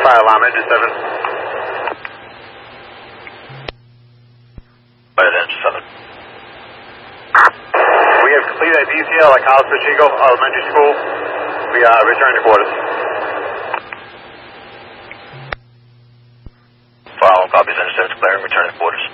Fire alarm, engine 7. Fire engine 7. We have completed a detail at Carlos Pacheco Elementary School. We return to quarters. Fire alarm copies, engine 7 clearing, return to quarters.